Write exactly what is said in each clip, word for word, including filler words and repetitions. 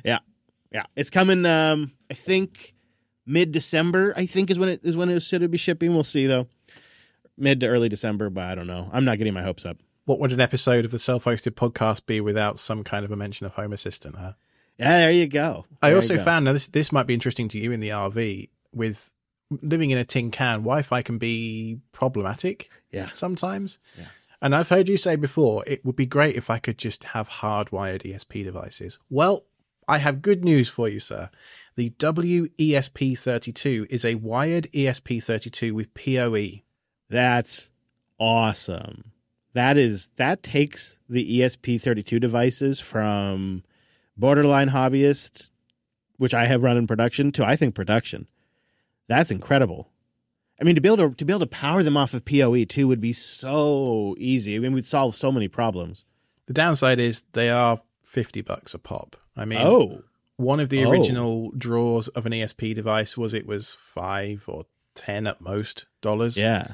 Yeah, yeah. It's coming, um, I think, mid-December, I think, is when it is when it should be shipping. We'll see, though. Mid to early December, but I don't know. I'm not getting my hopes up. What would an episode of the Self-Hosted Podcast be without some kind of a mention of Home Assistant, huh? Yeah, there you go. There I also go. found, now this, this might be interesting to you in the R V, with living in a tin can, Wi-Fi can be problematic yeah. sometimes. Yeah. And I've heard you say before, it would be great if I could just have hardwired E S P devices. Well, I have good news for you, sir. The W E S P thirty-two is a wired E S P thirty-two with P O E. That's awesome. That is that takes the E S P thirty-two devices from borderline hobbyist, which I have run in production, to I think production. That's incredible. I mean, to be able to to be able to power them off of P O E too would be so easy. I mean, we'd solve so many problems. The downside is they are fifty bucks a pop. I mean, oh, one of the oh. original draws of an E S P device was it was five or ten at most dollars. Yeah.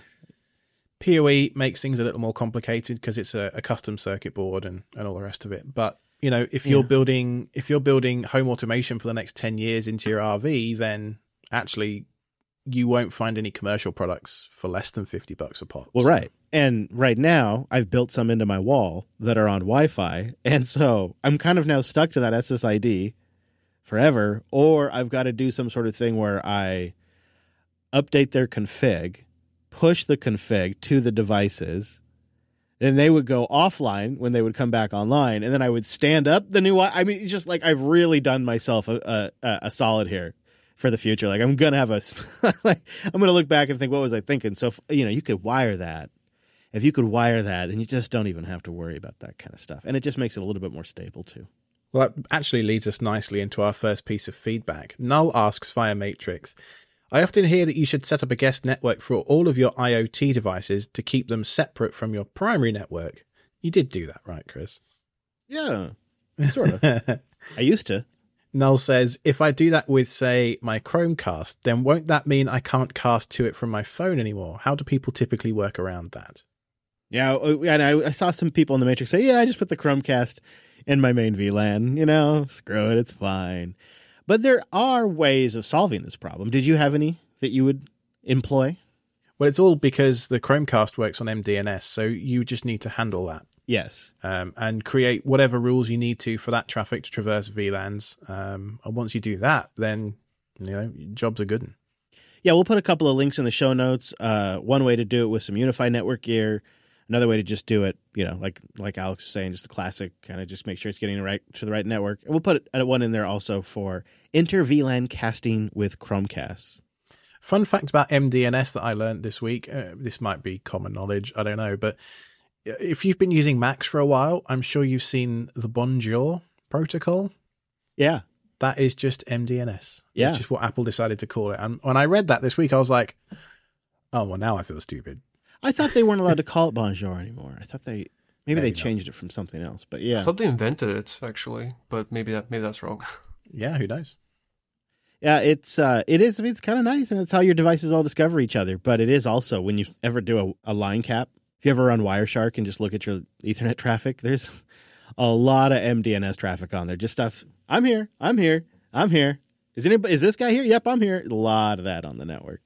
P O E makes things a little more complicated because it's a, a custom circuit board and, and all the rest of it. But, you know, if you're yeah. building if you're building home automation for the next ten years into your R V, then actually you won't find any commercial products for less than fifty bucks a pop. Well, right. And right now I've built some into my wall that are on Wi-Fi. And so I'm kind of now stuck to that S S I D forever, or I've got to do some sort of thing where I update their config, push the config to the devices, then they would go offline when they would come back online, and then I would stand up the new. I mean, it's just like I've really done myself a, a, a solid here for the future. Like I'm gonna have a, like I'm gonna look back and think, what was I thinking? So you know, you could wire that. If you could wire that, then you just don't even have to worry about that kind of stuff, and it just makes it a little bit more stable too. Well, that actually leads us nicely into our first piece of feedback. Null asks via Matrix, I often hear that you should set up a guest network for all of your IoT devices to keep them separate from your primary network. You did do that, right, Chris? Yeah, sort of. I used to. Null says, if I do that with, say, my Chromecast, then won't that mean I can't cast to it from my phone anymore? How do people typically work around that? Yeah, and I, I saw some people in the Matrix say, yeah, I just put the Chromecast in my main V LAN. You know, screw it, it's fine. But there are ways of solving this problem. Did you have any that you would employ? Well, it's all because the Chromecast works on M D N S, so you just need to handle that. Yes. Um, and create whatever rules you need to for that traffic to traverse V LANs. Um, and once you do that, then, you know, jobs are good. Yeah, we'll put a couple of links in the show notes. Uh, one way to do it with some Unify network gear. Another way to just do it, you know, like like Alex is saying, just the classic kind of just make sure it's getting right to the right network. And we'll put one in there also for inter-V LAN casting with Chromecasts. Fun fact about M D N S that I learned this week. Uh, this might be common knowledge. I don't know. But if you've been using Macs for a while, I'm sure you've seen the Bonjour protocol. Yeah. That is just M D N S. Yeah. It's just what Apple decided to call it. And when I read that this week, I was like, oh, well, now I feel stupid. I thought they weren't allowed to call it Bonjour anymore. I thought they maybe, maybe they changed not. it from something else. But yeah, I thought they invented it actually, but maybe that maybe that's wrong. Yeah, who knows? Yeah, it's uh, it is. I mean, it's kind of nice, and it's how your devices all discover each other. But it is also when you ever do a, a line cap. If you ever run Wireshark and just look at your Ethernet traffic, there's a lot of M D N S traffic on there. Just stuff. I'm here. I'm here. I'm here. Is anybody? Is this guy here? Yep, I'm here. A lot of that on the network.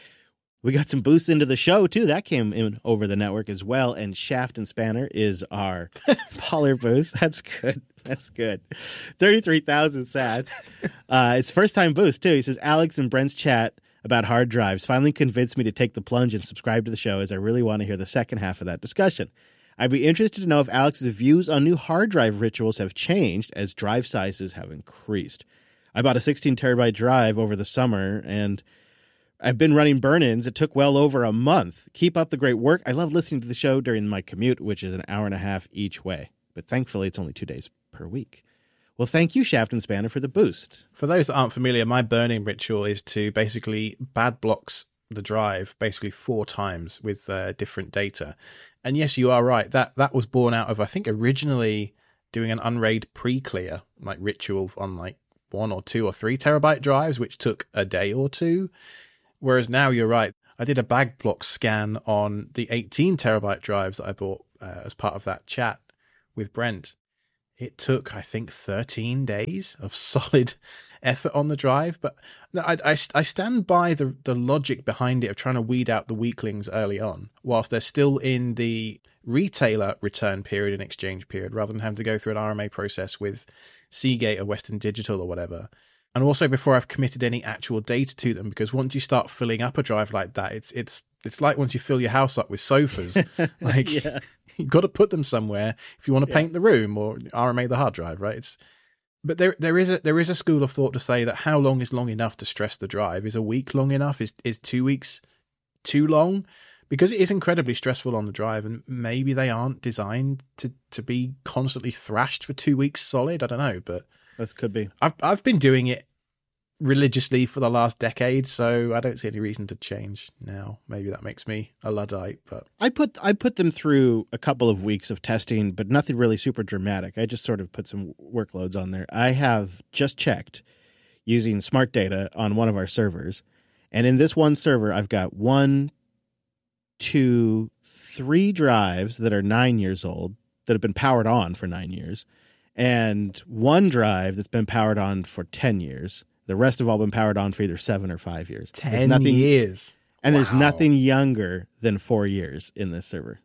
We got some boosts into the show, too. That came in over the network as well. And Shaft and Spanner is our Polar boost. That's good. That's good. thirty-three thousand sats. Uh, it's first-time boost, too. He says, Alex and Brent's chat about hard drives finally convinced me to take the plunge and subscribe to the show, as I really want to hear the second half of that discussion. I'd be interested to know if Alex's views on new hard drive rituals have changed as drive sizes have increased. I bought a sixteen terabyte drive over the summer, and I've been running burn-ins. It took well over a month. Keep up the great work. I love listening to the show during my commute, which is an hour and a half each way. But thankfully, it's only two days per week. Well, thank you, Shaft and Spanner, for the boost. For those that aren't familiar, my burning ritual is to basically bad blocks the drive basically four times with uh, different data. And yes, you are right. That that was born out of, I think, originally doing an Unraid pre-clear like ritual on like one or two or three terabyte drives, which took a day or two. Whereas now you're right. I did a bag block scan on the eighteen terabyte drives that I bought uh, as part of that chat with Brent. it took, I think, thirteen days of solid effort on the drive. But no, I, I, I stand by the, the logic behind it of trying to weed out the weaklings early on, whilst they're still in the retailer return period and exchange period, rather than having to go through an R M A process with Seagate or Western Digital or whatever. And also before I've committed any actual data to them, because once you start filling up a drive like that, it's it's it's like once you fill your house up with sofas. Like Yeah. you've got to put them somewhere if you want to Yeah. paint the room or R M A the hard drive, right? It's but there there is a there is a school of thought to say that how long is long enough to stress the drive? Is a week long enough? Is is two weeks too long? Because it is incredibly stressful on the drive, and maybe they aren't designed to, to be constantly thrashed for two weeks solid. I don't know, but That could be. I've I've been doing it religiously for the last decade, so I don't see any reason to change now. Maybe that makes me a Luddite, but I put I put them through a couple of weeks of testing, but nothing really super dramatic. I just sort of put some workloads on there. I have just checked using Smart Data on one of our servers, and in this one server, I've got one, two, three drives that are nine years old that have been powered on for nine years, and one drive that's been powered on for ten years. The rest have all been powered on for either seven or five years. There's ten nothing, years. And there's Wow. nothing younger than four years in this server.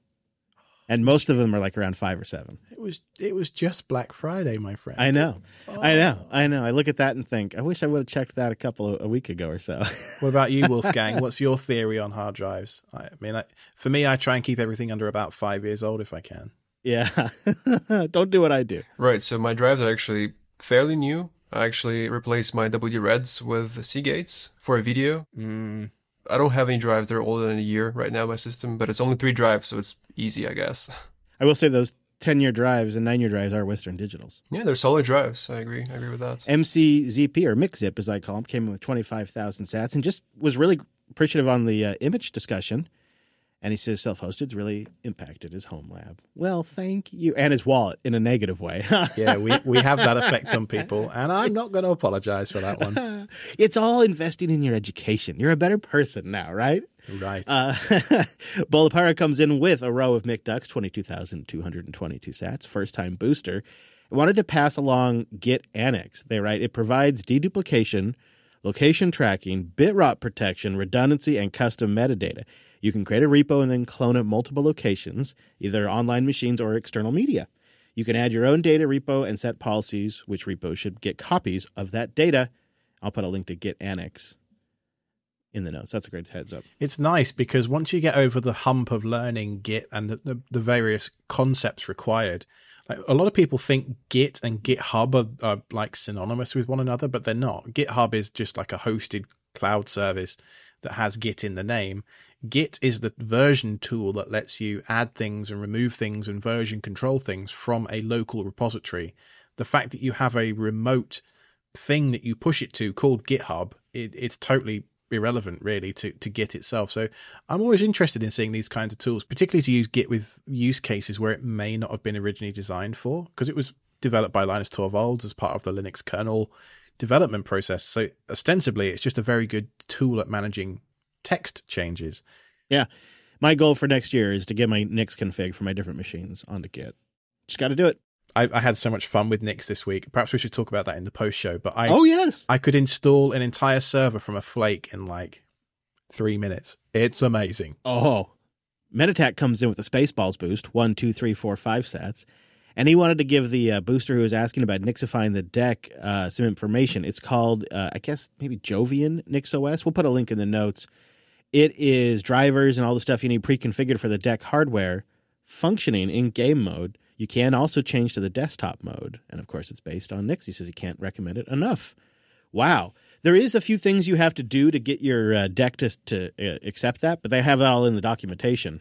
And most of them are like around five or seven. It was it was just Black Friday, my friend. I know. I know. I know. I look at that and think, I wish I would have checked that a couple of, a week ago or so. What about you, Wolfgang? What's your theory on hard drives? I mean, I, for me, I try and keep everything under about five years old if I can. Yeah. Don't do what I do. Right, so my drives are actually fairly new. I actually replaced my W D Reds with Seagates for a video. Mm. I don't have any drives that are older than a year right now in my system, but it's only three drives, so it's easy, I guess. I will say those ten-year drives and nine-year drives are Western Digitals. Yeah, they're solid drives. I agree. I agree with that. M C Z P, or MixZip as I call them, came in with twenty-five thousand sats and just was really appreciative on the uh, image discussion. And he says self-hosted's really impacted his home lab. Well, thank you. And his wallet in a negative way. Yeah, we, we have that effect on people, and I'm not going to apologize for that one. It's all investing in your education. You're a better person now, right? Right. Uh, Bolapara comes in with a row of McDucks, twenty-two thousand two hundred twenty-two sats, first-time booster. I wanted to pass along Git Annex. They write, it provides deduplication, location tracking, bitrot protection, redundancy, and custom metadata. You can create a repo and then clone at multiple locations, either online machines or external media. You can add your own data repo and set policies which repos should get copies of that data. I'll put a link to Git Annex in the notes. That's a great heads up. It's nice because once you get over the hump of learning Git and the, the, the various concepts required, like a lot of people think Git and GitHub are, are like synonymous with one another, but they're not. GitHub is just like a hosted cloud service that has Git in the name. Git is the version tool that lets you add things and remove things and version control things from a local repository. The fact that you have a remote thing that you push it to called GitHub, it, it's totally irrelevant really to, to Git itself. So I'm always interested in seeing these kinds of tools, particularly to use Git with use cases where it may not have been originally designed for, because it was developed by Linus Torvalds as part of the Linux kernel development process. So ostensibly, it's just a very good tool at managing text changes. Yeah. My goal for next year is to get my Nix config for my different machines onto Git. Just got to do it. I, I had so much fun with Nix this week. Perhaps we should talk about that in the post show. But I, oh, yes. I could install an entire server from a flake in like three minutes. It's amazing. Oh, Metattack comes in with a Spaceballs boost, one, two, three, four, five sats. And he wanted to give the uh, booster who was asking about Nixifying the deck uh, some information. It's called, uh, I guess, maybe Jovian NixOS. We'll put a link in the notes. It is drivers and all the stuff you need pre-configured for the deck hardware functioning in game mode. You can also change to the desktop mode. And, of course, it's based on Nix. He says he can't recommend it enough. Wow. There is a few things you have to do to get your uh, deck to, to uh, accept that, but they have that all in the documentation.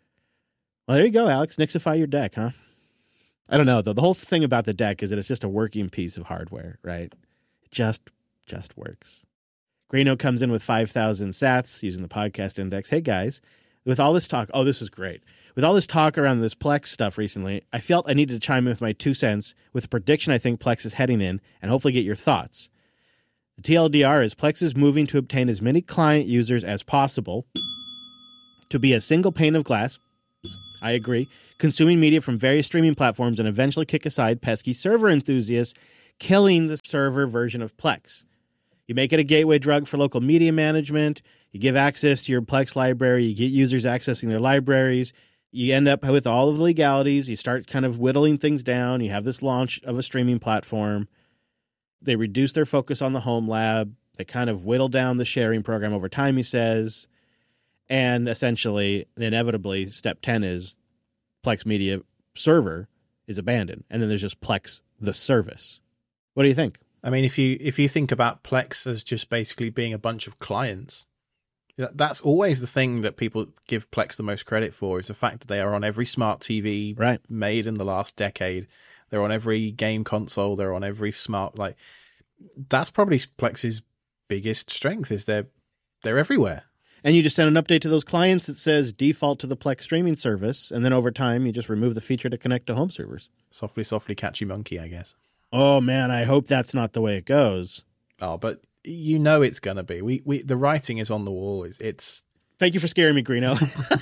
Well, there you go, Alex. Nixify your deck, huh? I don't know, though. The whole thing about the deck is that it's just a working piece of hardware, right? It just, just works. Greeno comes in with five thousand sats using the podcast index. Hey, guys, with all this talk, oh, this is great. With all this talk around this Plex stuff recently, I felt I needed to chime in with my two cents with the prediction I think Plex is heading in and hopefully get your thoughts. The T L D R is Plex is moving to obtain as many client users as possible to be a single pane of glass I agree. Consuming media from various streaming platforms and eventually kick aside pesky server enthusiasts, killing the server version of Plex. You make it a gateway drug for local media management. You give access to your Plex library. You get users accessing their libraries. You end up with all of the legalities. You start kind of whittling things down. You have this launch of a streaming platform. They reduce their focus on the home lab. They kind of whittle down the sharing program over time, he says. And essentially, inevitably, step ten is Plex Media server is abandoned. And then there's just Plex, the service. What do you think? I mean, if you if you think about Plex as just basically being a bunch of clients, that's always the thing that people give Plex the most credit for, is the fact that they are on every smart T V right. made in the last decade. They're on every game console. They're on every smart, like, that's probably Plex's biggest strength, is they're, they're everywhere. And you just send an update to those clients that says default to the Plex streaming service, and then over time you just remove the feature to connect to home servers. Softly, softly, catchy monkey, I guess. Oh, man, I hope that's not the way it goes. Oh, but you know it's going to be. We we The writing is on the wall. It's, it's... Thank you for scaring me, Greeno.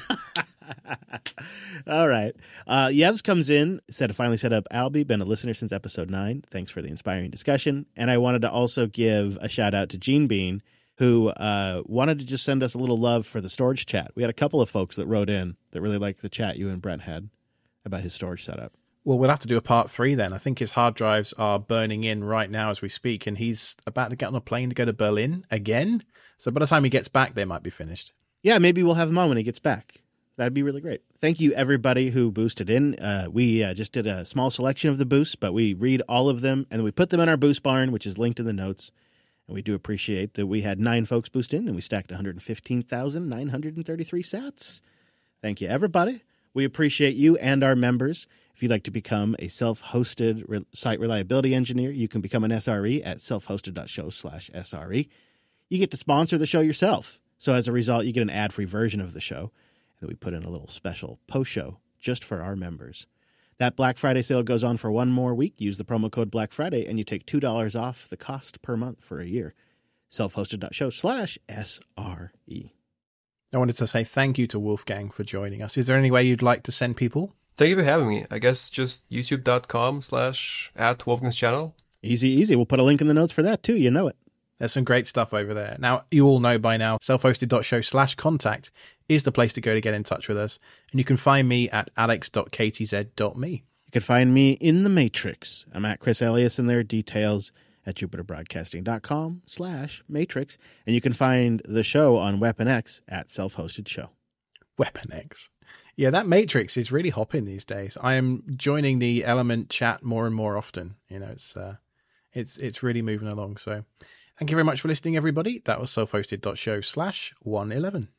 All right. Uh, Yevs comes in, said, I finally set up Albie, been a listener since episode nine. Thanks for the inspiring discussion. And I wanted to also give a shout out to Gene Bean, who uh, wanted to just send us a little love for the storage chat. We had a couple of folks that wrote in that really liked the chat you and Brent had about his storage setup. Well, we'll have to do a part three then. I think his hard drives are burning in right now as we speak, and he's about to get on a plane to go to Berlin again. So by the time he gets back, they might be finished. Yeah, maybe we'll have him on when he gets back. That'd be really great. Thank you, everybody who boosted in. Uh, we uh, just did a small selection of the boosts, but we read all of them, and we put them in our boost barn, which is linked in the notes. And we do appreciate that we had nine folks boost in, and we stacked one hundred fifteen thousand nine hundred thirty-three sats. Thank you, everybody. We appreciate you and our members. If you'd like to become a self-hosted re- site reliability engineer, you can become an S R E at self-hosted.show slash SRE. You get to sponsor the show yourself. So as a result, you get an ad-free version of the show. And we put in a little special post-show just for our members. That Black Friday sale goes on for one more week. Use the promo code Black Friday, and you take two dollars off the cost per month for a year. self-hosted.show slash SRE. I wanted to say thank you to Wolfgang for joining us. Is there any way you'd like to send people? Thank you for having me. I guess just youtube.com slash at Wolfgang's channel. Easy, easy. We'll put a link in the notes for that, too. You know it. There's some great stuff over there. Now, you all know by now, self-hosted.show slash contact is the place to go to get in touch with us. And you can find me at alex dot k t z dot m e. You can find me in the Matrix. I'm at Chris Elias, and there are details at jupiterbroadcasting.com slash matrix. And you can find the show on Weapon X at Self-Hosted Show. Weapon X. Yeah, that Matrix is really hopping these days. I am joining the Element chat more and more often. You know, it's uh, it's it's really moving along. So thank you very much for listening, everybody. That was self-hosted.show slash 111.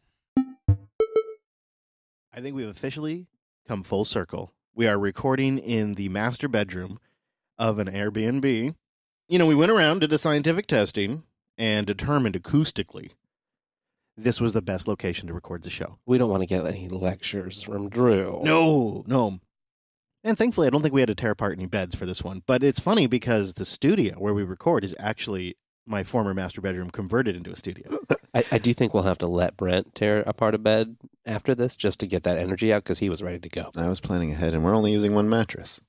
I think we've officially come full circle. We are recording in the master bedroom of an Airbnb. You know, we went around, did a scientific testing, and determined acoustically this was the best location to record the show. We don't want to get any lectures from Drew. No, no. And thankfully, I don't think we had to tear apart any beds for this one. But it's funny because the studio where we record is actually my former master bedroom converted into a studio. I, I do think we'll have to let Brent tear apart a bed after this just to get that energy out because he was ready to go. I was planning ahead, and we're only using one mattress.